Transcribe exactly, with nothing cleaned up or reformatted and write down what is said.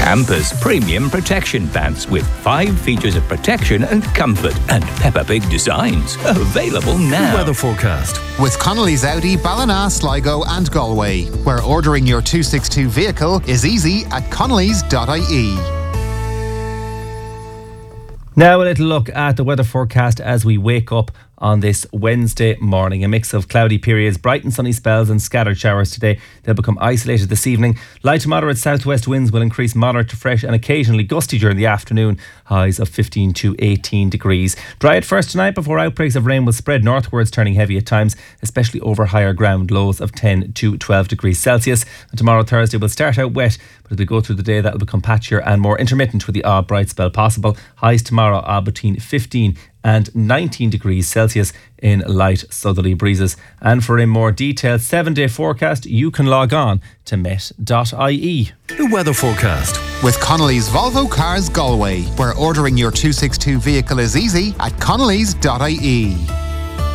Campus Premium Protection Pants with five features of protection and comfort and Peppa Pig designs. Available now. Weather forecast. With Connolly's Audi, Ballina, Sligo and Galway, where ordering your two sixty-two vehicle is easy at connellys dot I E. Now a little look at the weather forecast as we wake up on this Wednesday morning. A mix of cloudy periods, bright and sunny spells and scattered showers today. They'll become isolated this evening. Light to moderate southwest winds will increase moderate to fresh and occasionally gusty during the afternoon. Highs of fifteen to eighteen degrees. Dry at first tonight before outbreaks of rain will spread northwards, turning heavy at times, especially over higher ground. Lows of ten to twelve degrees Celsius. And tomorrow, Thursday, will start out wet, but as we go through the day, that will become patchier and more intermittent with the odd bright spell possible. Highs tomorrow are between fifteen and nineteen degrees Celsius in light southerly breezes. And for a more detailed seven-day forecast, you can log on to met dot I E. The weather forecast. With Connolly's Volvo Cars Galway, where ordering your two sixty-two vehicle is easy at connellys dot I E.